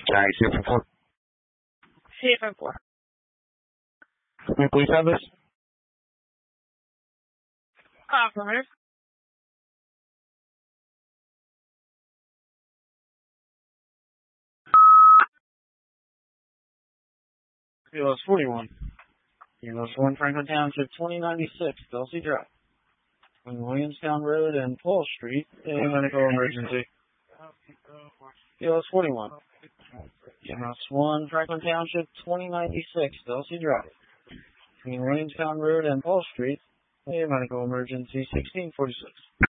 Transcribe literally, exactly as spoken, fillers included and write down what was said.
Sorry, Super four. Super four. Can we please have this? Affirmative. Kilo forty-one. Kilo one, Franklin Township, twenty ninety-six, Dulcie Drive. Between Williamstown Road and Paul Street, a medical emergency. Kilo forty-one. Kilo one, Franklin Township, twenty ninety-six, Dulcie Drive. Between Williamstown Road and Paul Street, a medical emergency, sixteen forty-six.